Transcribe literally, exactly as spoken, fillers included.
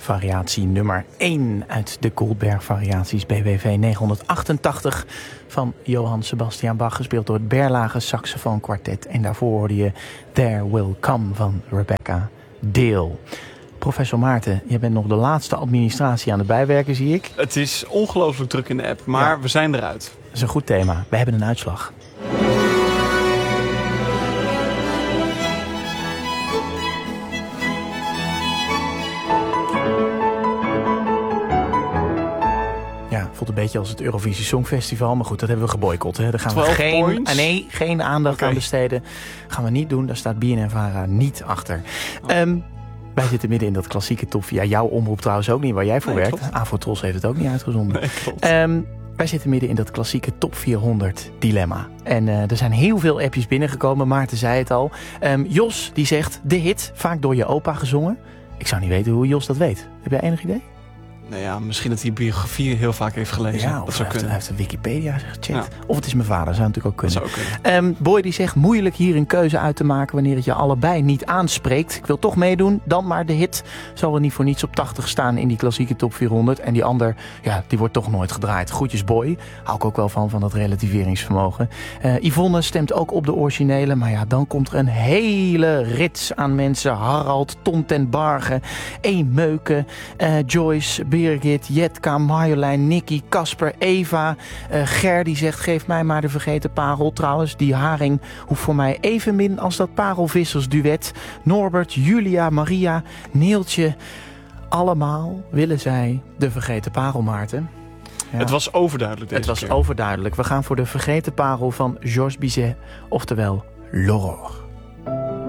variatie nummer één uit de Goldberg-variaties B W V negenhonderdachtentachtig van Johann Sebastian Bach, gespeeld door het Berlage Saxofoon Quartet. En daarvoor hoorde je There Will Come van Rebecca Dale. Professor Maarten, jij bent nog de laatste administratie aan het bijwerken, zie ik. Het is ongelooflijk druk in de app, maar ja, we zijn eruit. Dat is een goed thema. We hebben een uitslag. Voelt een beetje als het Eurovisie Songfestival. Maar goed, dat hebben we geboycott. Hè. Daar gaan we geen, ah, nee, geen aandacht okay. aan besteden. gaan we niet doen. Daar staat B N N Vara niet achter. Oh. Um, wij zitten midden in dat klassieke top. Ja, jouw omroep trouwens ook niet, waar jij voor nee, werkt. Avotros heeft het ook niet uitgezonden. Nee, um, wij zitten midden in dat klassieke top vierhonderd dilemma. En uh, er zijn heel veel appjes binnengekomen. Maarten zei het al. Um, Jos, die zegt, de hit, vaak door je opa gezongen. Ik zou niet weten hoe Jos dat weet. Heb jij enig idee? Nou ja, misschien dat hij biografie heel vaak heeft gelezen. Ja, dat of zou hij, kunnen. heeft, hij heeft een Wikipedia gecheckt. Ja. Of het is mijn vader, zou natuurlijk ook kunnen. Dat zou ook kunnen. Um, Boy die zegt, moeilijk hier een keuze uit te maken wanneer het je allebei niet aanspreekt. Ik wil toch meedoen, dan maar de hit. Zal er niet voor niets op tachtig staan in die klassieke top vierhonderd. En die ander, ja, die wordt toch nooit gedraaid. Groetjes Boy. Hou ik ook wel van, van dat relativeringsvermogen. Uh, Yvonne stemt ook op de originele. Maar ja, dan komt er een hele rits aan mensen. Harald, Ton ten Barge, E. Meuken, uh, Joyce, Birgit, Jet, Marjolein, Nicky, Casper, Eva. Uh, Ger die zegt, geef mij maar de vergeten parel. Trouwens, die haring hoeft voor mij evenmin als dat parelvissersduet. Norbert, Julia, Maria, Neeltje. Allemaal willen zij de vergeten parel, Maarten. Ja. Het was overduidelijk deze Het was keer. overduidelijk. We gaan voor de vergeten parel van Georges Bizet, oftewel L'Aurore.